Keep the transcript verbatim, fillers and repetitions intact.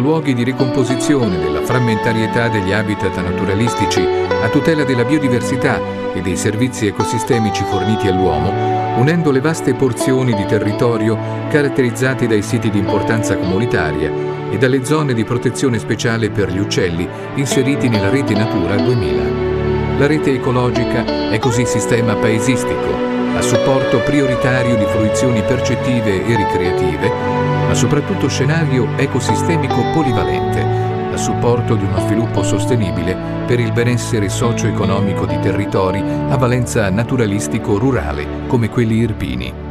luoghi di ricomposizione della frammentarietà degli habitat naturalistici a tutela della biodiversità e dei servizi ecosistemici forniti all'uomo, unendo le vaste porzioni di territorio caratterizzati dai siti di importanza comunitaria e dalle zone di protezione speciale per gli uccelli inseriti nella rete Natura duemila. La rete ecologica è così sistema paesistico, a supporto prioritario di fruizioni percettive e ricreative, ma soprattutto scenario ecosistemico polivalente, a supporto di uno sviluppo sostenibile per il benessere socio-economico di territori a valenza naturalistico-rurale come quelli irpini.